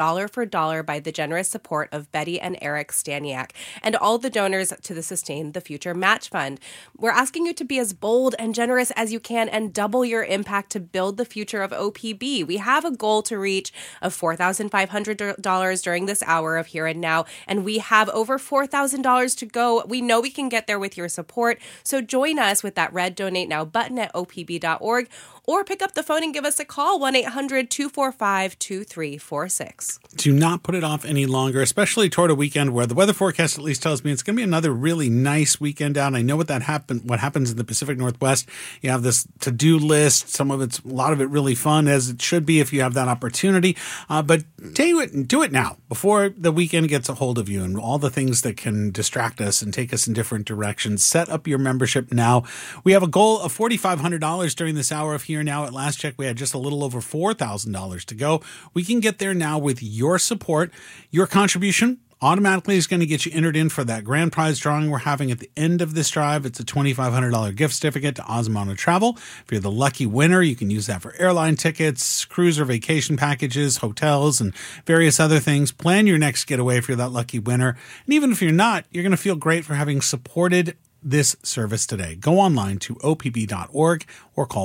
dollar for dollar by the generous support of Betty and Eric Staniak and all the donors to the Sustain the Future Match Fund. We're asking you to be as bold and generous as you can and double your impact to build the future of OPB. We have a goal to reach of $4,500 during this hour of Here and Now, and we have over $4,000 to go. We know we can get there with your support, so join us with that red Donate Now button at opb.org, or pick up the phone and give us a call, 1-800-245-2346. Do not put it off any longer, especially toward a weekend where the weather forecast at least tells me it's going to be another really nice weekend down. I know what happens in the Pacific Northwest. You have this to-do list. A lot of it really fun, as it should be if you have that opportunity. But do it now before the weekend gets a hold of you and all the things that can distract us and take us in different directions. Set up your membership now. We have a goal of $4,500 during this hour of Here Now. At last check, we had just a little over $4,000 to go. We can get there now with your support. Your contribution automatically is going to get you entered in for that grand prize drawing we're having at the end of this drive. It's a $2,500 gift certificate to Osmano Travel. If you're the lucky winner, you can use that for airline tickets, cruise or vacation packages, hotels, and various other things. Plan your next getaway if you're that lucky winner. And even if you're not, you're going to feel great for having supported this service today. Go online to opb.org or call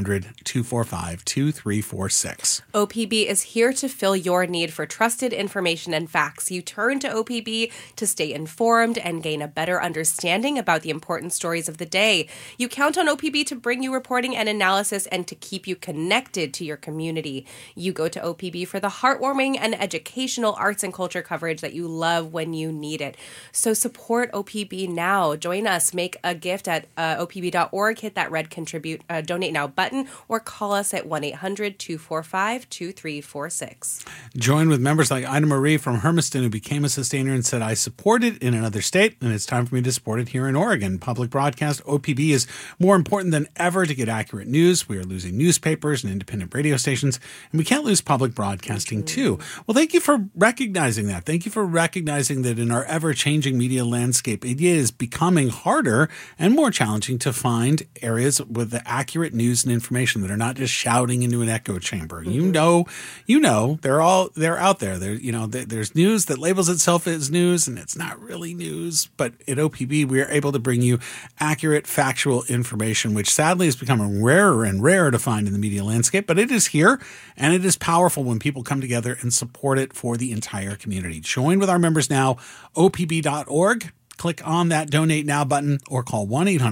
1-800-245-2346. OPB is here to fill your need for trusted information and facts. You turn to OPB to stay informed and gain a better understanding about the important stories of the day. You count on OPB to bring you reporting and analysis and to keep you connected to your community. You go to OPB for the heartwarming and educational arts and culture coverage that you love when you need it. So support OPB now. Join us. Make a gift at opb.org. Hit that red Donate Now button, or call us at 1-800-245-2346. Join with members like Ida Marie from Hermiston, who became a sustainer and said, I support it in another state, and it's time for me to support it here in Oregon. Public broadcast, OPB, is more important than ever to get accurate news. We are losing newspapers and independent radio stations, and we can't lose public broadcasting too. Well, thank you for recognizing that. Thank you for recognizing that in our ever-changing media landscape, it is becoming harder and more challenging to find areas with the accurate news and information that are not just shouting into an echo chamber. Mm-hmm. You know, they're out there. There's news that labels itself as news, and it's not really news. But at OPB, we are able to bring you accurate, factual information, which sadly is becoming rarer and rarer to find in the media landscape. But it is here, and it is powerful when people come together and support it for the entire community. Join with our members now, opb.org. Click on that Donate Now button or call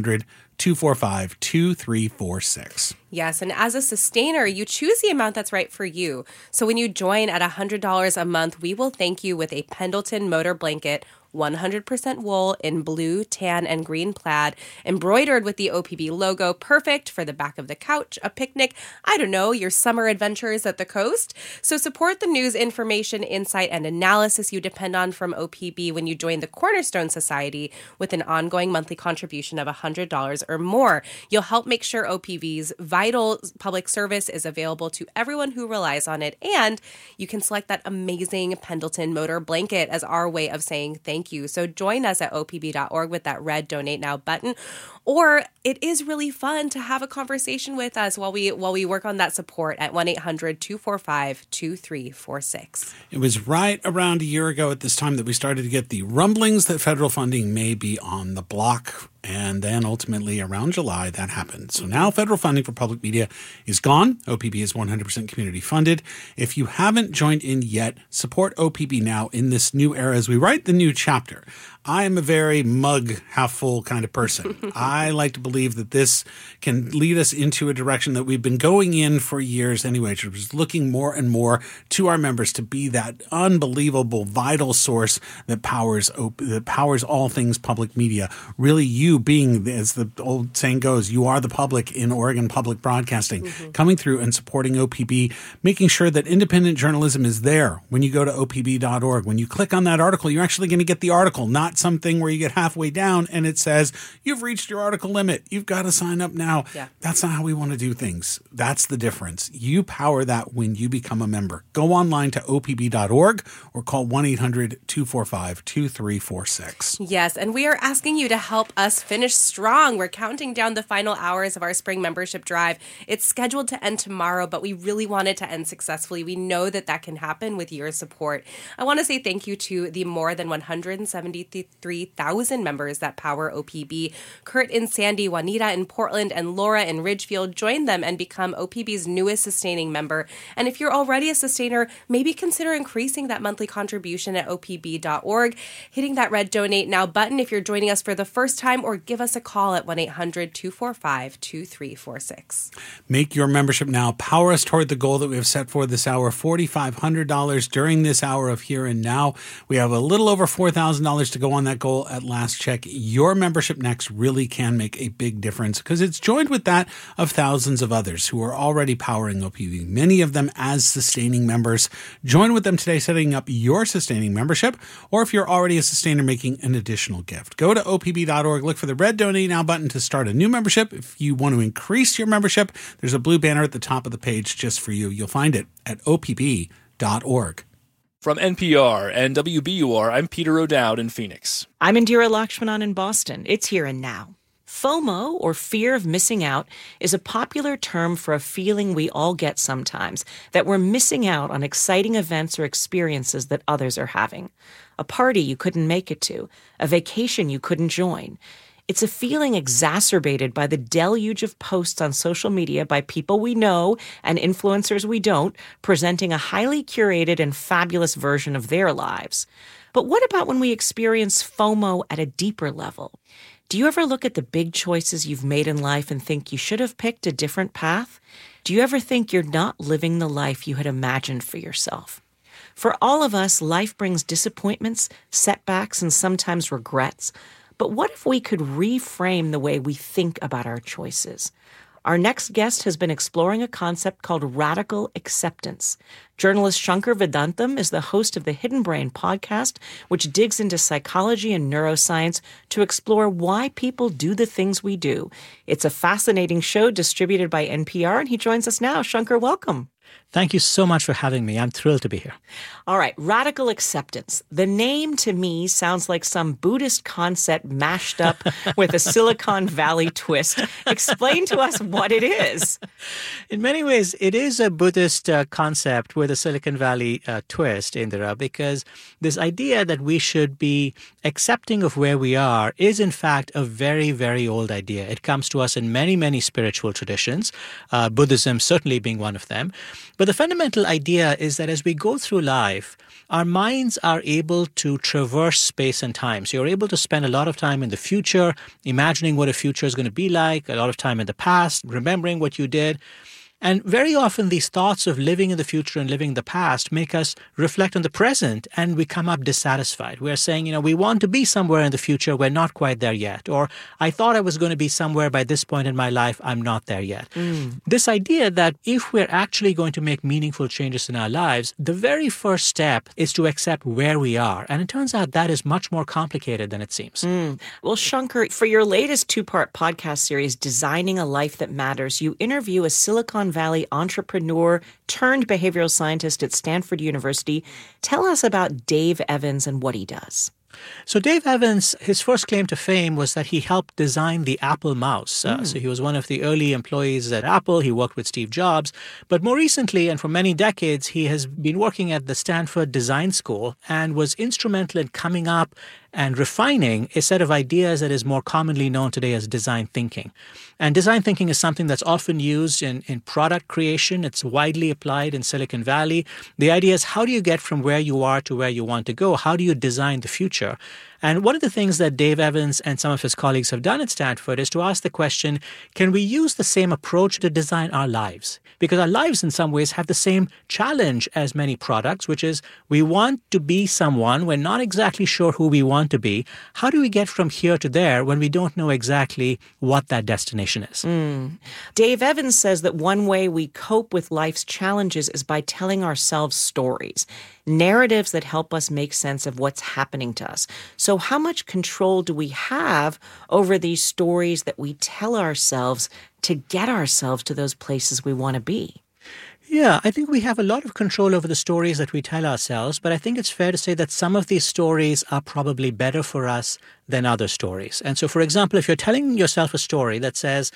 1-800-245-2346. Yes, and as a sustainer, you choose the amount that's right for you. So when you join at $100 a month, we will thank you with a Pendleton motor blanket, 100% wool in blue, tan, and green plaid, embroidered with the OPB logo, perfect for the back of the couch, a picnic, your summer adventures at the coast. So support the news, information, insight, and analysis you depend on from OPB when you join the Cornerstone Society with an ongoing monthly contribution of $100 or more. You'll help make sure OPB's vital public service is available to everyone who relies on it, and you can select that amazing Pendleton motor blanket as our way of saying thank you. So join us at opb.org with that red Donate Now button. Or it is really fun to have a conversation with us while we work on that support at 1-800-245-2346. It was right around a year ago at this time that we started to get the rumblings that federal funding may be on the block. And then ultimately around July, that happened. So now federal funding for public media is gone. OPB is 100% community funded. If you haven't joined in yet, support OPB now in this new era as we write the new chapter. I am a very mug half full kind of person. I like to believe that this can lead us into a direction that we've been going in for years anyway, which is looking more and more to our members to be that unbelievable vital source that powers all things public media. Really, you being, as the old saying goes, you are the public in Oregon public broadcasting, coming through and supporting OPB, making sure that independent journalism is there when you go to opb.org. When you click on that article, you're actually going to get the article, not something where you get halfway down and it says, you've reached your article limit. You've got to sign up now. Yeah. That's not how we want to do things. That's the difference. You power that when you become a member. Go online to opb.org or call 1-800-245-2346. Yes, and we are asking you to help us finish strong. We're counting down the final hours of our spring membership drive. It's scheduled to end tomorrow, but we really want it to end successfully. We know that can happen with your support. I want to say thank you to the more than 173,000 members that power OPB. Kurt in Sandy, Juanita in Portland, and Laura in Ridgefield. Join them and become OPB's newest sustaining member. And if you're already a sustainer, maybe consider increasing that monthly contribution at opb.org, hitting that red Donate Now button if you're joining us for the first time, or give us a call at 1-800-245-2346. Make your membership now. Power us toward the goal that we have set for this hour, $4,500 during this hour of Here and Now. We have a little over $4,000 to go on that goal at last check. Your membership next really can make a big difference because it's joined with that of thousands of others who are already powering OPB, many of them as sustaining members. Join with them today setting up your sustaining membership, or if you're already a sustainer, making an additional gift. Go to opb.org, look for the red Donate Now button to start a new membership. If you want to increase your membership, there's a blue banner at the top of the page just for you. You'll find it at opb.org. From NPR and WBUR, I'm Peter O'Dowd in Phoenix. I'm Indira Lakshmanan in Boston. It's Here and Now. FOMO, or fear of missing out, is a popular term for a feeling we all get sometimes, that we're missing out on exciting events or experiences that others are having. A party you couldn't make it to, a vacation you couldn't join. It's a feeling exacerbated by the deluge of posts on social media by people we know and influencers we don't, presenting a highly curated and fabulous version of their lives. But what about when we experience FOMO at a deeper level? Do you ever look at the big choices you've made in life and think you should have picked a different path? Do you ever think you're not living the life you had imagined for yourself? For all of us, life brings disappointments, setbacks, and sometimes regrets. But what if we could reframe the way we think about our choices? Our next guest has been exploring a concept called radical acceptance. Journalist Shankar Vedantam is the host of the Hidden Brain podcast, which digs into psychology and neuroscience to explore why people do the things we do. It's a fascinating show distributed by NPR, and he joins us now. Shankar, welcome. Thank you so much for having me. I'm thrilled to be here. All right, radical acceptance. The name to me sounds like some Buddhist concept mashed up with a Silicon Valley twist. Explain to us what it is. In many ways, it is a Buddhist concept with a Silicon Valley twist, Indira, because this idea that we should be accepting of where we are is, in fact, a very, very old idea. It comes to us in many, many spiritual traditions, Buddhism certainly being one of them. But the fundamental idea is that as we go through life, our minds are able to traverse space and time. So you're able to spend a lot of time in the future, imagining what a future is going to be like, a lot of time in the past, remembering what you did. And very often these thoughts of living in the future and living in the past make us reflect on the present, and we come up dissatisfied. We're saying, we want to be somewhere in the future. We're not quite there yet. Or I thought I was going to be somewhere by this point in my life. I'm not there yet. This idea that if we're actually going to make meaningful changes in our lives, the very first step is to accept where we are. And it turns out that is much more complicated than it seems. Well, Shankar, for your latest two-part podcast series, Designing a Life That Matters, you interview a Silicon Valley entrepreneur turned behavioral scientist at Stanford University. Tell us about Dave Evans and what he does. So Dave Evans, his first claim to fame was that he helped design the Apple mouse. So he was one of the early employees at Apple. He worked with Steve Jobs. But more recently, and for many decades, he has been working at the Stanford Design School and was instrumental in coming up and refining a set of ideas that is more commonly known today as design thinking. And design thinking is something that's often used in product creation. It's widely applied in Silicon Valley. The idea is, how do you get from where you are to where you want to go? How do you design the future? And one of the things that Dave Evans and some of his colleagues have done at Stanford is to ask the question, can we use the same approach to design our lives? Because our lives in some ways have the same challenge as many products, which is we want to be someone. We're not exactly sure who we want want to be. How do we get from here to there when we don't know exactly what that destination is? Dave Evans says that one way we cope with life's challenges is by telling ourselves stories, narratives that help us make sense of what's happening to us. So how much control do we have over these stories that we tell ourselves to get ourselves to those places we want to be? Yeah, I think we have a lot of control over the stories that we tell ourselves, but I think it's fair to say that some of these stories are probably better for us than other stories. And so, for example, if you're telling yourself a story that says,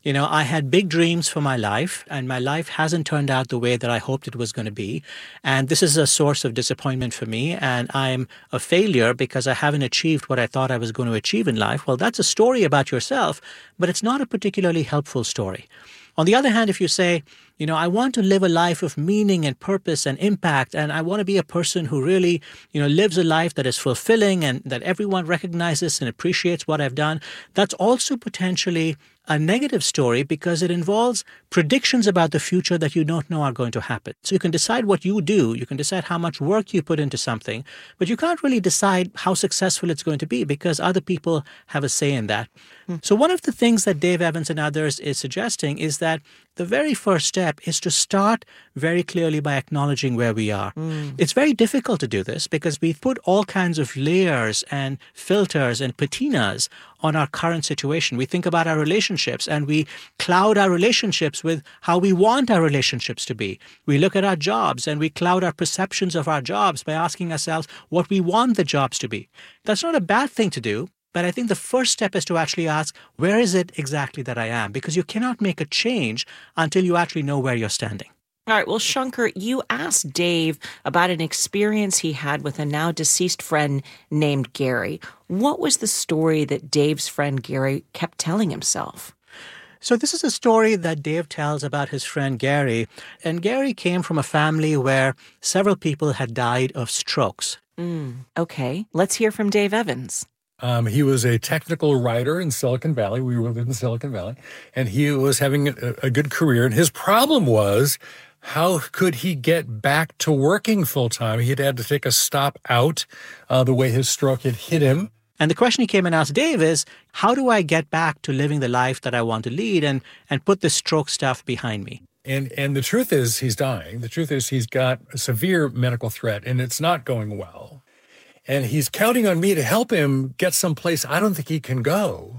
I had big dreams for my life and my life hasn't turned out the way that I hoped it was going to be, and this is a source of disappointment for me, and I'm a failure because I haven't achieved what I thought I was going to achieve in life, well, that's a story about yourself, but it's not a particularly helpful story. On the other hand, if you say, I want to live a life of meaning and purpose and impact, and I want to be a person who really, lives a life that is fulfilling and that everyone recognizes and appreciates what I've done, that's also potentially a negative story because it involves predictions about the future that you don't know are going to happen. So you can decide what you do, you can decide how much work you put into something, but you can't really decide how successful it's going to be because other people have a say in that. So one of the things that Dave Evans and others is suggesting is that the very first step is to start very clearly by acknowledging where we are. It's very difficult to do this because we put all kinds of layers and filters and patinas on our current situation. We think about our relationships and we cloud our relationships with how we want our relationships to be. We look at our jobs and we cloud our perceptions of our jobs by asking ourselves what we want the jobs to be. That's not a bad thing to do. But I think the first step is to actually ask, where is it exactly that I am? Because you cannot make a change until you actually know where you're standing. All right. Well, Shankar, you asked Dave about an experience he had with a now deceased friend named Gary. What was the story that Dave's friend Gary kept telling himself? So this is a story that Dave tells about his friend Gary. And Gary came from a family where several people had died of strokes. Okay. Let's hear from Dave Evans. He was a technical writer in Silicon Valley. We lived in Silicon Valley. And he was having a good career. And his problem was, how could he get back to working full-time? He'd had to take a stop out the way his stroke had hit him. And the question he came and asked Dave is, how do I get back to living the life that I want to lead and put this stroke stuff behind me? And the truth is he's dying. The truth is he's got a severe medical threat, and it's not going well. And he's counting on me to help him get someplace I don't think he can go.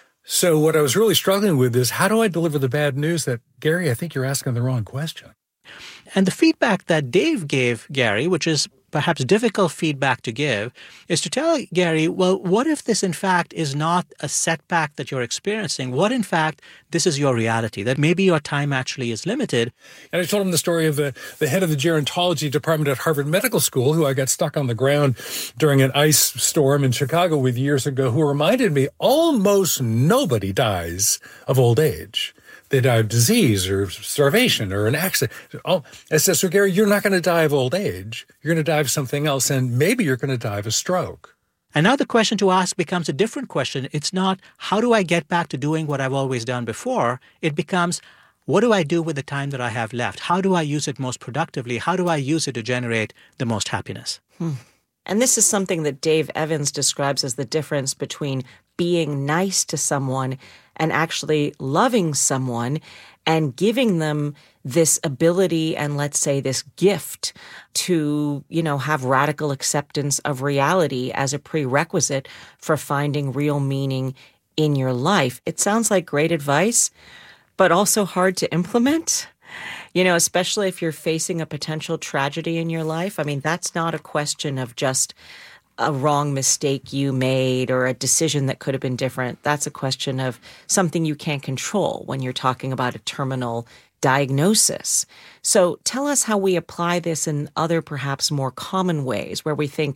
So what I was really struggling with is, how do I deliver the bad news that, Gary, I think you're asking the wrong question? And the feedback that Dave gave Gary, which is perhaps difficult feedback to give, is to tell Gary, well, what if this in fact is not a setback that you're experiencing? What in fact, this is your reality, that maybe your time actually is limited? And I told him the story of the head of the gerontology department at Harvard Medical School, who I got stuck on the ground during an ice storm in Chicago with years ago, who reminded me almost nobody dies of old age. They die of disease or starvation or an accident. I said, so Gary, you're not going to die of old age. You're going to die of something else, and maybe you're going to die of a stroke. And now the question to ask becomes a different question. It's not, how do I get back to doing what I've always done before? It becomes, what do I do with the time that I have left? How do I use it most productively? How do I use it to generate the most happiness? And this is something that Dave Evans describes as the difference between being nice to someone and actually loving someone and giving them this ability and, let's say, this gift to, have radical acceptance of reality as a prerequisite for finding real meaning in your life. It sounds like great advice, but also hard to implement. Especially if you're facing a potential tragedy in your life. I mean, that's not a question of just a wrong mistake you made or a decision that could have been different. That's a question of something you can't control when you're talking about a terminal diagnosis. So tell us how we apply this in other perhaps more common ways where we think,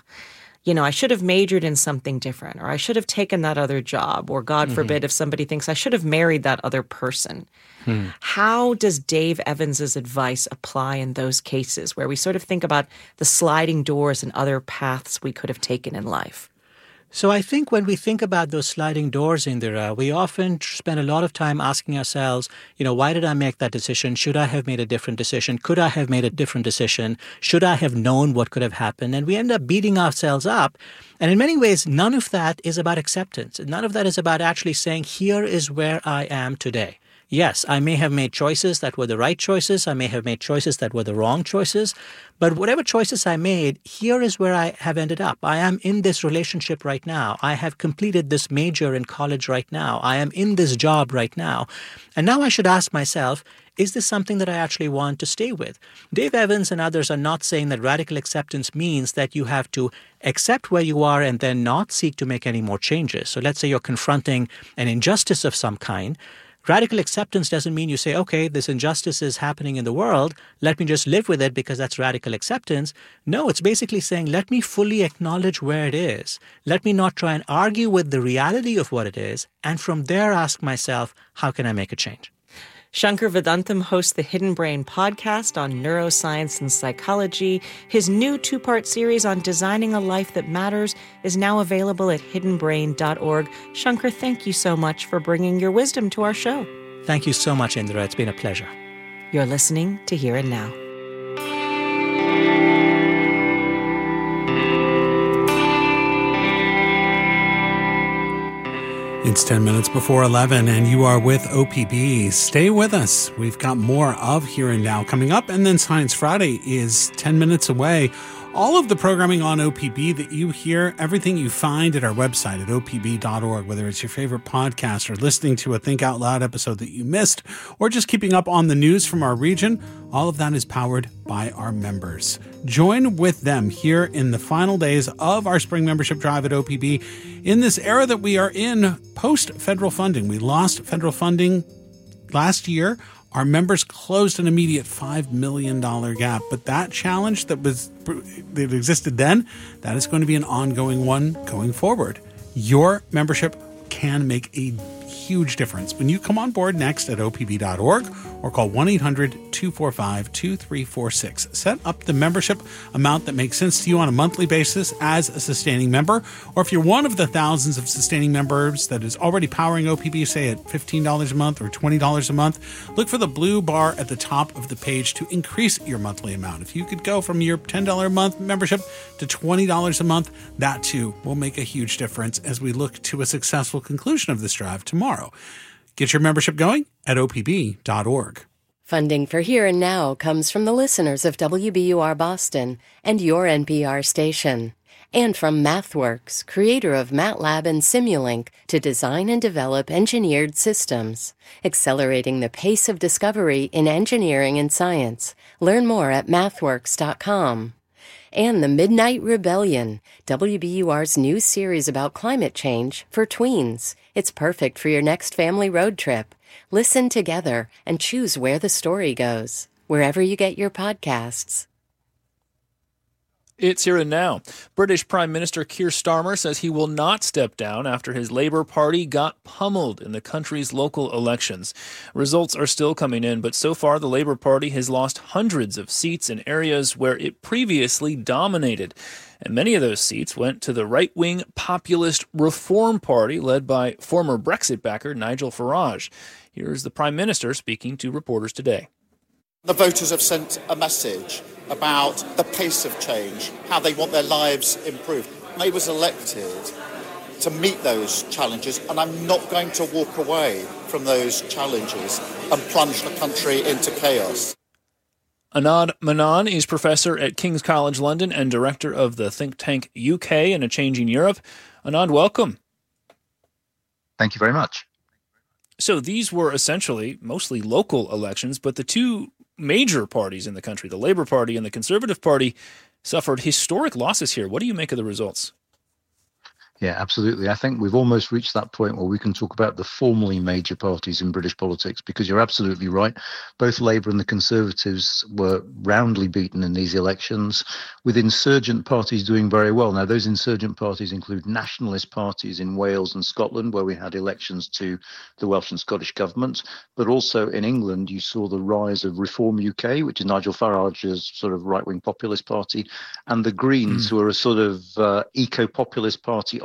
I should have majored in something different, or I should have taken that other job, or God forbid if somebody thinks I should have married that other person. How does Dave Evans's advice apply in those cases where we sort of think about the sliding doors and other paths we could have taken in life? So I think when we think about those sliding doors, Indira, we often spend a lot of time asking ourselves, why did I make that decision? Should I have made a different decision? Could I have made a different decision? Should I have known what could have happened? And we end up beating ourselves up. And in many ways, none of that is about acceptance. None of that is about actually saying, here is where I am today. Yes, I may have made choices that were the right choices. I may have made choices that were the wrong choices. But whatever choices I made, here is where I have ended up. I am in this relationship right now. I have completed this major in college right now. I am in this job right now. And now I should ask myself, is this something that I actually want to stay with? Dave Evans and others are not saying that radical acceptance means that you have to accept where you are and then not seek to make any more changes. So let's say you're confronting an injustice of some kind. Radical acceptance doesn't mean you say, okay, this injustice is happening in the world. Let me just live with it because that's radical acceptance. No, it's basically saying, let me fully acknowledge where it is. Let me not try and argue with the reality of what it is. And from there, ask myself, how can I make a change? Shankar Vedantam hosts the Hidden Brain podcast on neuroscience and psychology. His new 2-part series on designing a life that matters is now available at hiddenbrain.org. Shankar, thank you so much for bringing your wisdom to our show. Thank you so much, Indira. It's been a pleasure. You're listening to Here and Now. It's 10 minutes before 11, and you are with OPB. Stay with us. We've got more of Here and Now coming up, and then Science Friday is 10 minutes away. All of the programming on OPB that you hear, everything you find at our website at opb.org, whether it's your favorite podcast or listening to a Think Out Loud episode that you missed, or just keeping up on the news from our region, all of that is powered by our members. Join with them here in the final days of our spring membership drive at OPB in this era that we are in post-federal funding. We lost federal funding last year. Our members closed an immediate $5 million gap, but that challenge that existed then, that is going to be an ongoing one going forward. Your membership can make a huge difference when you come on board next at opb.org or call 1-800-245-2346. Set up the membership amount that makes sense to you on a monthly basis as a sustaining member, or if you're one of the thousands of sustaining members that is already powering OPB, say at $15 a month or $20 a month, look for the blue bar at the top of the page to increase your monthly amount. If you could go from your $10 a month membership to $20 a month, that too will make a huge difference as we look to a successful conclusion of this drive tomorrow. Get your membership going at opb.org. Funding for Here and Now comes from the listeners of WBUR Boston and your NPR station, and from MathWorks, creator of MATLAB and Simulink, to design and develop engineered systems, accelerating the pace of discovery in engineering and science. Learn more at mathworks.com. And The Midnight Rebellion, WBUR's new series about climate change for tweens. It's perfect for your next family road trip. Listen together and choose where the story goes, wherever you get your podcasts. It's Here and Now. British Prime Minister Keir Starmer says he will not step down after his Labour Party got pummeled in the country's local elections. Results are still coming in, but so far the Labour Party has lost hundreds of seats in areas where it previously dominated. And many of those seats went to the right-wing populist Reform Party led by former Brexit backer Nigel Farage. Here's the Prime Minister speaking to reporters today. The voters have sent a message about the pace of change, how they want their lives improved. I was elected to meet those challenges, and I'm not going to walk away from those challenges and plunge the country into chaos. Anand Menon is professor at King's College London and director of the think tank UK and a Changing Europe. Anand, welcome. Thank you very much. So these were essentially mostly local elections, but the two major parties in the country, the Labour Party and the Conservative Party, suffered historic losses here. What do you make of the results? Yeah, absolutely. I think we've almost reached that point where we can talk about the formally major parties in British politics, because you're absolutely right. Both Labour and the Conservatives were roundly beaten in these elections, with insurgent parties doing very well. Now, those insurgent parties include nationalist parties in Wales and Scotland, where we had elections to the Welsh and Scottish government. But also in England, you saw the rise of Reform UK, which is Nigel Farage's sort of right-wing populist party, and the Greens, who are a sort of eco-populist party on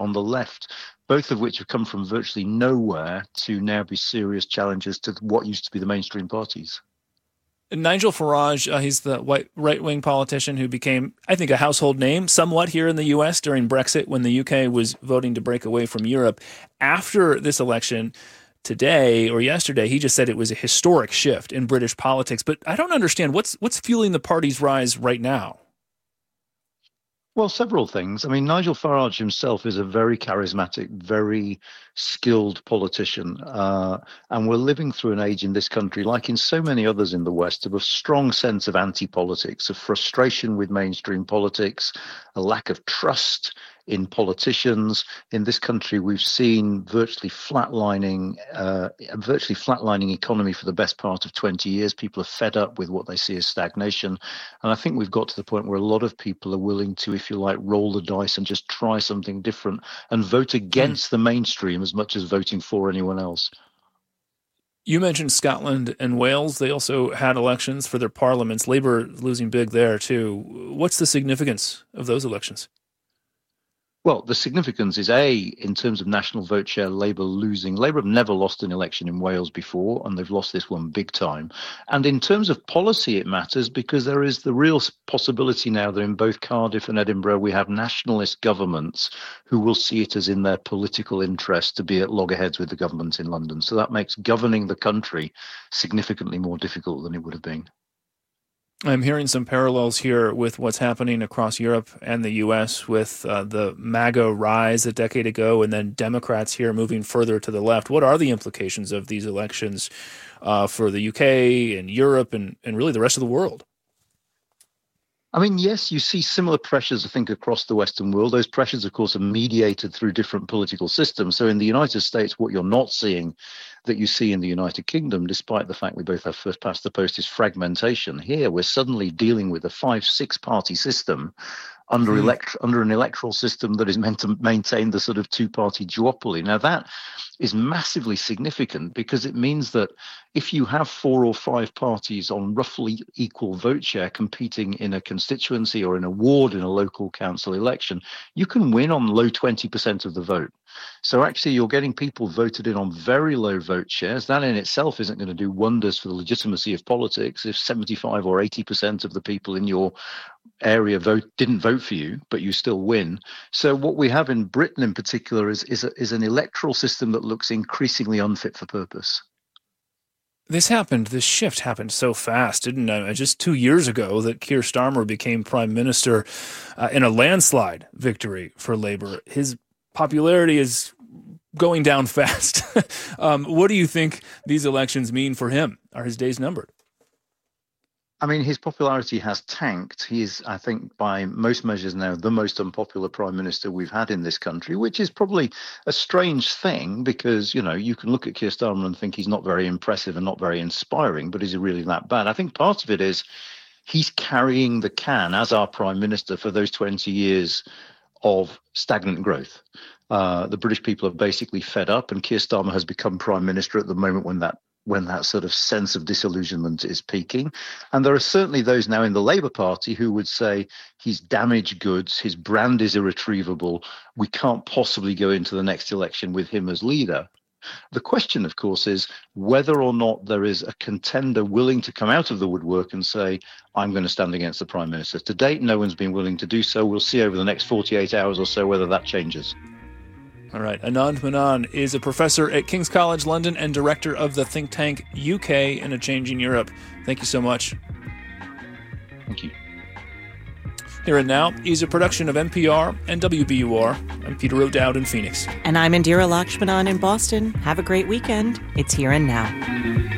on the left, both of which have come from virtually nowhere to now be serious challenges to what used to be the mainstream parties. Nigel Farage, he's the white right-wing politician who became, I think, a household name somewhat here in the U.S. during Brexit when the UK was voting to break away from Europe. After this election today or yesterday, he just said it was a historic shift in British politics. But I don't understand what's fueling the party's rise right now. Well, several things. I mean, Nigel Farage himself is a very charismatic, very skilled politician. And we're living through an age in this country, like in so many others in the West, of a strong sense of anti-politics, of frustration with mainstream politics, a lack of trust in politicians. In this country, we've seen virtually flatlining economy for the best part of 20 years. People are fed up with what they see as stagnation. And I think we've got to the point where a lot of people are willing to, if you like, roll the dice and just try something different and vote against the mainstream as much as voting for anyone else. You mentioned Scotland and Wales. They also had elections for their parliaments. Labour losing big there, too. What's the significance of those elections? Well, the significance is, in terms of national vote share, Labour losing. Labour have never lost an election in Wales before, and they've lost this one big time. And in terms of policy, it matters because there is the real possibility now that in both Cardiff and Edinburgh, we have nationalist governments who will see it as in their political interest to be at loggerheads with the government in London. So that makes governing the country significantly more difficult than it would have been. I'm hearing some parallels here with what's happening across Europe and the U.S. with the MAGA rise a decade ago and then Democrats here moving further to the left. What are the implications of these elections for the UK and Europe and really the rest of the world? I mean, yes, you see similar pressures, I think, across the Western world. Those pressures, of course, are mediated through different political systems. So in the United States, what you're not seeing that you see in the United Kingdom, despite the fact we both have first past the post, is fragmentation. Here, we're suddenly dealing with a 5-6 party system under an electoral system that is meant to maintain the sort of two-party duopoly. Now, that is massively significant because it means that if you have 4 or 5 parties on roughly equal vote share competing in a constituency or in a ward in a local council election, you can win on low 20% of the vote. So actually, you're getting people voted in on very low vote shares. That in itself isn't going to do wonders for the legitimacy of politics if 75 or 80% of the people in your area didn't vote for you, but you still win. So what we have in Britain in particular is an electoral system that looks increasingly unfit for purpose. This shift happened so fast, didn't it? Just 2 years ago that Keir Starmer became prime minister in a landslide victory for Labour. His popularity is going down fast. What do you think these elections mean for him? Are his days numbered? I mean, his popularity has tanked. He is, I think, by most measures now, the most unpopular prime minister we've had in this country, which is probably a strange thing because, you know, you can look at Keir Starmer and think he's not very impressive and not very inspiring, but is he really that bad? I think part of it is he's carrying the can as our prime minister for those 20 years of stagnant growth. The British people are basically fed up, and Keir Starmer has become prime minister at the moment when that sort of sense of disillusionment is peaking. And there are certainly those now in the Labour Party who would say he's damaged goods, his brand is irretrievable, we can't possibly go into the next election with him as leader. The question, of course, is whether or not there is a contender willing to come out of the woodwork and say, I'm going to stand against the Prime Minister. To date, no one's been willing to do so. We'll see over the next 48 hours or so whether that changes. All right. Anand Menon is a professor at King's College London and director of the think tank UK in a Changing Europe. Thank you so much. Thank you. Here and Now is a production of NPR and WBUR. I'm Peter O'Dowd in Phoenix. And I'm Indira Lakshmanan in Boston. Have a great weekend. It's Here and Now.